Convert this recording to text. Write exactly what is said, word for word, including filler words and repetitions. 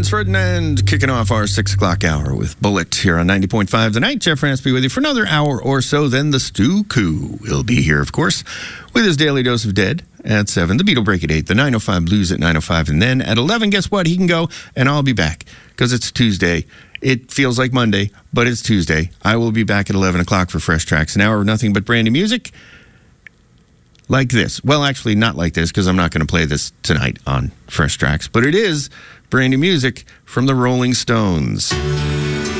Franz Ferdinand kicking off our six o'clock hour with Bullet here on ninety point five tonight. Jeff Ransby with you for another hour or so. Then the Stu Coup will be here, of course, with his daily dose of dead at seven. The Beatle Break at eight. The nine oh five Blues at nine oh five. And then at eleven, guess what? He can go, and I'll be back because it's Tuesday. It feels like Monday, but it's Tuesday. I will be back at eleven o'clock for Fresh Tracks, an hour of nothing but brand new music. Like this. Well, actually, not like this, because I'm not going to play this tonight on Fresh Tracks. But it is brand new music from the Rolling Stones.